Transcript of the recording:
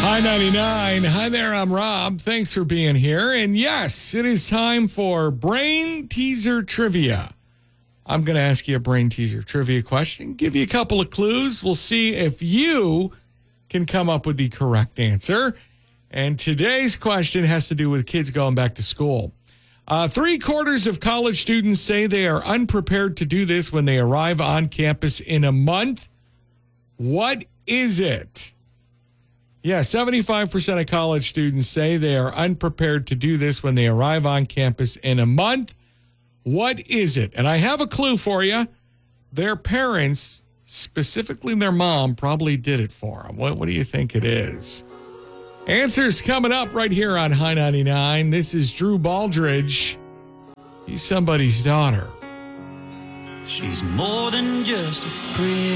Hi 99. Hi there, I'm Rob. Thanks for being here. And yes, it is time for Brain Teaser Trivia. I'm going to ask you a Brain Teaser Trivia question, give you a couple of clues. We'll see if you can come up with the correct answer. And today's question has to do with kids going back to school. 3/4 of college students say they are unprepared to do this when they arrive on campus in a month. What is it? Yeah, 75% of college students say they are unprepared to do this when they arrive on campus in a month. What is it? And I have a clue for you. Their parents, specifically their mom, probably did it for them. What do you think it is? Answers coming up right here on High 99. This is Drew Baldridge. He's somebody's daughter. She's more than just a pretty